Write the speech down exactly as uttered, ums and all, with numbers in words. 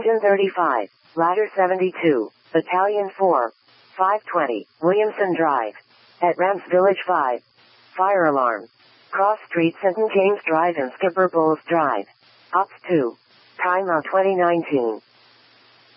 Engine thirty-five, Ladder seventy-two, Battalion four, five twenty, Williamson Drive. At Rams Village five. Fire alarm. Cross Street, Saint James Drive and Skipper Bowles Drive. Ops two. Time out twenty nineteen.